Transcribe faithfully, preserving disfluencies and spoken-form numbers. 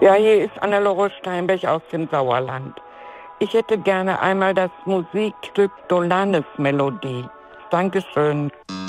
Ja, hier ist Annelore Steinberg aus dem Sauerland. Ich hätte gerne einmal das Musikstück Dolanes Melodie. Dankeschön.